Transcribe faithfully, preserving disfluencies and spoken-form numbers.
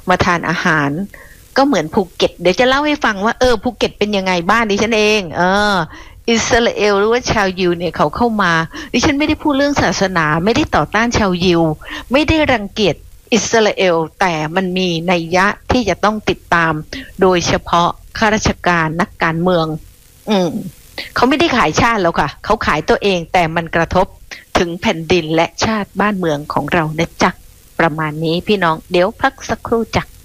มาทานอาหารก็เหมือนภูเก็ตเดี๋ยวจะเล่าให้ฟังว่าเออภูเก็ตเป็นยังไงบ้านดิฉันเองเอออิสราเอลหรือว่าชาวยิวเนี่ยเขาเข้ามาดิฉันไม่ได้พูดเรื่องศาสนาไม่ได้ต่อต้านชาวยิวไม่ได้รังเกียจอิสราเอลแต่มันมีนัยยะที่จะต้องติดตามโดยเฉพาะข้าราชการนักการเมืองอืมเขาไม่ได้ขายชาติแล้วค่ะเขาขายตัวเองแต่มันกระทบถึงแผ่นดินและชาติบ้านเมืองของเรานะจ๊ะประมาณนี้พี่น้องเดี๋ยวพักสักครู่จ้ะ